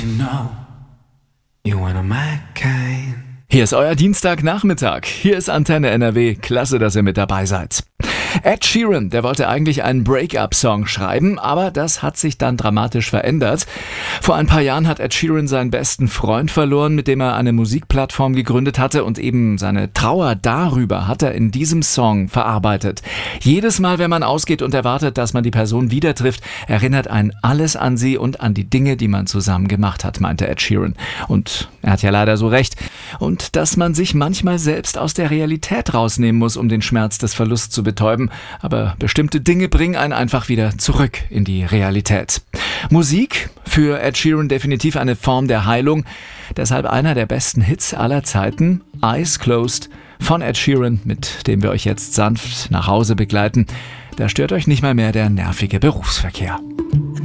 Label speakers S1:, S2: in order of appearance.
S1: Hier ist euer Dienstagnachmittag. Hier ist Antenne NRW. Klasse, dass ihr mit dabei seid. Ed Sheeran, der wollte eigentlich einen Break-up-Song schreiben, aber das hat sich dann dramatisch verändert. Vor ein paar Jahren hat Ed Sheeran seinen besten Freund verloren, mit dem er eine Musikplattform gegründet hatte, und eben seine Trauer darüber hat er in diesem Song verarbeitet. Jedes Mal, wenn man ausgeht und erwartet, dass man die Person wieder trifft, erinnert einen alles an sie und an die Dinge, die man zusammen gemacht hat, meinte Ed Sheeran. Und er hat ja leider so recht. Und dass man sich manchmal selbst aus der Realität rausnehmen muss, um den Schmerz des Verlusts zu betäuben. Aber bestimmte Dinge bringen einen einfach wieder zurück in die Realität. Musik, für Ed Sheeran definitiv eine Form der Heilung. Deshalb einer der besten Hits aller Zeiten, Eyes Closed von Ed Sheeran, mit dem wir euch jetzt sanft nach Hause begleiten. Da stört euch nicht mal mehr der nervige Berufsverkehr.